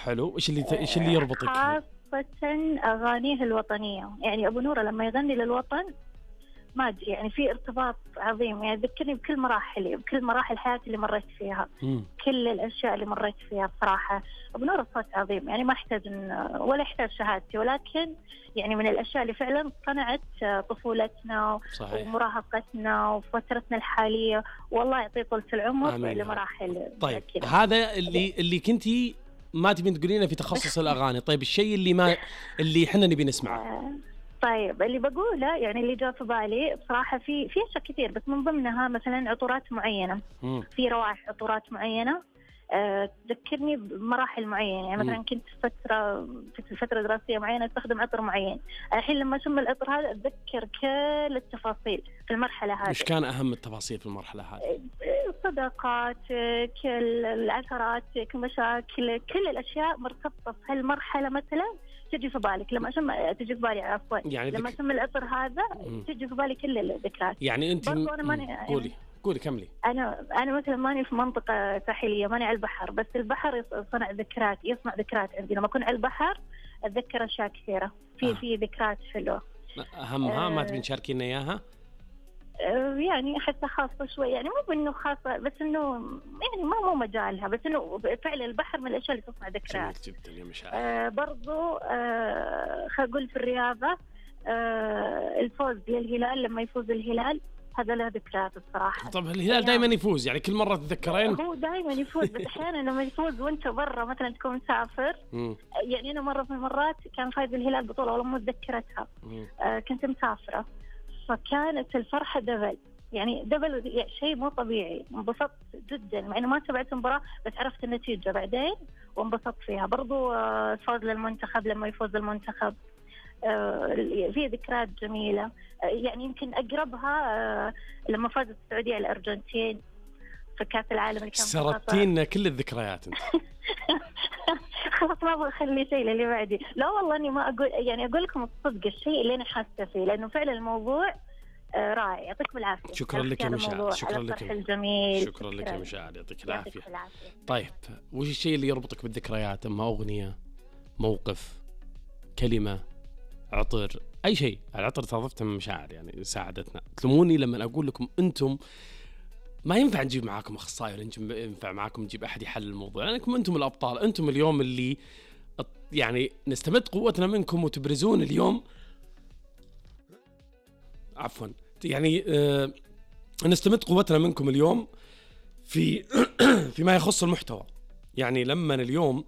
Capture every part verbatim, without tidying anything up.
حلو. إيش اللي إيش اللي يربطك؟ خاصة أغانيه الوطنية، يعني أبو نورة لما يغني للوطن ما أدري يعني في ارتباط عظيم، يعني ذكرني بكل مراحلي بكل مراحل حياتي اللي مريت فيها. مم. كل الأشياء اللي مريت فيها بصراحة. أبو نورة صوت عظيم، يعني ما احتاج ولا يحتاج شهادتي، ولكن يعني من الأشياء اللي فعلا صنعت طفولتنا صحيح. ومراهقتنا وفترتنا الحالية، والله يعطيه طولة العمر لمراحل. طيب كدا. هذا اللي اللي كنتي ما تبين تقولينه في تخصص الأغاني. طيب الشيء اللي ما اللي إحنا نبي نسمعه. طيب اللي بقوله يعني اللي جاء في بالي بصراحة في في أشياء كثير، بس من ضمنها مثلا عطورات معينة. مم. في روائح عطورات معينة أه تذكرني بمراحل معينة، يعني مثلا كنت في فترة في فترة دراسية معينة استخدم عطر معين، الحين لما أشم العطر هذا أتذكر كل التفاصيل في المرحلة هذه. إيش كان أهم التفاصيل في المرحلة هذه؟ صداقات، كل العثرات، كل مشاكل، كل الأشياء مرتبطة في هالمرحلة مثلا تجي في بالك لما أشم تجي في بالي عفوا يعني لما أشم العطر هذا مم. تجي في بالي كل الذكريات. يعني أنت م... قولي قولي كملي. أنا أنا مثلا ماني في منطقة ساحلية، ماني على البحر، بس البحر يصنع ذكريات يصنع ذكريات عندي. لما أكون على البحر أتذكر أشياء كثيرة في آه. في ذكريات حلوة. أهمها آه ما تبين تشاركينا إياها؟ يعني حتى خاصة شوي، يعني مو بأنه خاصة بس إنه يعني ما مو مجالها، بس إنه فعلا البحر من الأشياء اللي تصنع ذكريات. جميل جدا يا مشاعر. آه برضو آه خلينا نقول في الرياضة آه الفوز للهلال لما يفوز الهلال هذا له ذكريات الصراحة. طب الهلال دائما يفوز يعني كل مرة تتذكرين؟ هو دائما يفوز بس أحيانا لما يفوز وأنت برا مثلا تكون مسافر. يعني أنا مرة من المرات كان فايز الهلال بطولة والله مو متذكرتها. آه كنت مسافرة فكانت الفرحة دبل، يعني دبل يعني شيء مو طبيعي. انبسطت جدا مع انه ما تابعت المباراة بس عرفت النتيجة بعدين وانبسطت فيها. برضو فوز للمنتخب لما يفوز المنتخب في ذكريات جميلة. يعني يمكن أقربها لما فازت السعودية على الأرجنتين في كأس العالم اللي كان سردتينا كل الذكريات انت. خلاص ما بخلي شيء للي بعدي. لا والله اني ما اقول، يعني اقول لكم الصدق الشيء اللي انا حاسه فيه، لانه فعلا الموضوع رائع. يعطيكم العافيه. شكرا لك يا مشاعر. شكرا لك الجميل. شكرا لك يا مشاعر. يعطيك العافيه. طيب وش الشيء اللي يربطك بالذكريات؟ اما اغنيه، موقف، كلمه، عطر، اي شيء. العطر تضفته من مشاعر يعني ساعدتنا. تلوموني لما اقول لكم انتم ما ينفع نجيب معاكم أخصائي ولا ينفع معاكم نجيب أحد يحل الموضوع، لأنكم يعني أنتم الأبطال. أنتم اليوم اللي يعني نستمد قوتنا منكم وتبرزون اليوم. عفوا يعني آه نستمد قوتنا منكم اليوم في فيما يخص المحتوى. يعني لما اليوم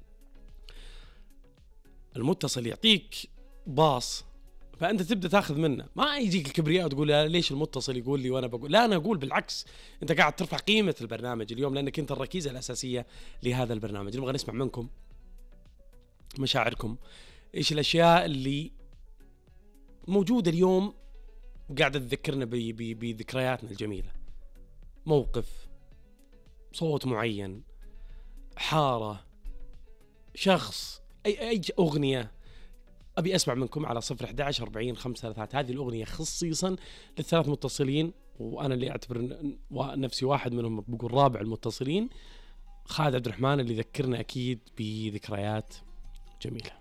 المتصل يعطيك باص فأنت تبدأ تأخذ منه، ما يجيك الكبرياء وتقول ليش المتصل يقول لي وأنا بقول لا. أنا أقول بالعكس، أنت قاعد ترفع قيمة البرنامج اليوم لأنك أنت الركيزة الأساسية لهذا البرنامج. نبغى نسمع منكم مشاعركم، إيش الأشياء اللي موجودة اليوم قاعدة تذكرنا بذكرياتنا الجميلة. موقف، صوت معين، حارة، شخص، أي أي أغنية. أبي أسمع منكم على صفر أحد عشر أربعين خمسة ثلاثة. هذه الأغنية خصيصا للثلاث متصلين، وأنا اللي أعتبر نفسي واحد منهم، بقول رابع المتصلين، خالد عبد الرحمن، اللي ذكرنا أكيد بذكريات جميلة.